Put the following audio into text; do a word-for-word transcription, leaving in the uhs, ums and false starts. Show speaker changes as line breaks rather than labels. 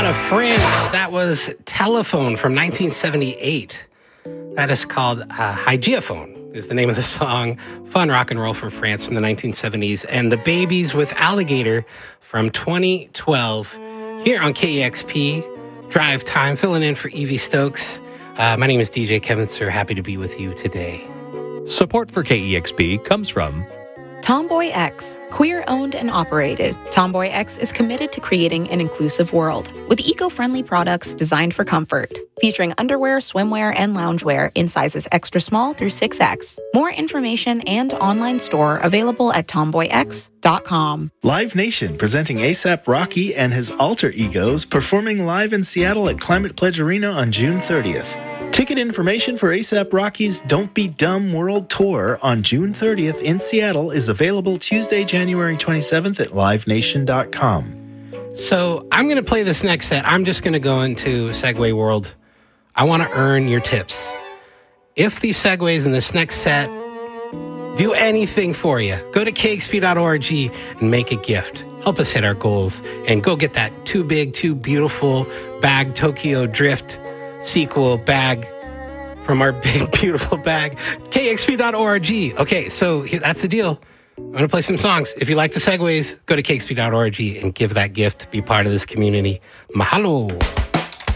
out of France, that was Telephone from nineteen seventy-eight. That is called uh, Hygiephone is the name of the song. Fun rock and roll from France from the nineteen seventies. And The Babies with Alligator from twenty twelve. Here on K E X P, Drive Time, filling in for Evie Stokes. Uh, my name is D J Kevin Sir. Happy to be with you today.
Support for K E X P comes from
Tomboy X, queer-owned and operated. Tomboy X is committed to creating an inclusive world with eco-friendly products designed for comfort, featuring underwear, swimwear, and loungewear in sizes extra small through six X. More information and online store available at tomboy x dot com.
Live Nation presenting ASAP Rocky and his alter egos performing live in Seattle at Climate Pledge Arena on June thirtieth. Ticket information for ASAP Rocky's Don't Be Dumb World Tour on June thirtieth in Seattle is available Tuesday, January twenty-seventh at live nation dot com.
So I'm going to play this next set. I'm just going to go into Segway World. I want to earn your tips. If these Segways in this next set do anything for you, go to k x p dot org and make a gift. Help us hit our goals and go get that Too Big, Too Beautiful bag Tokyo Drift sequel bag from our big, beautiful bag, k x p dot org. Okay, so here, that's the deal. I'm going to play some songs. If you like the Segways, go to k x p dot org and give that gift. Be part of this community. Mahalo.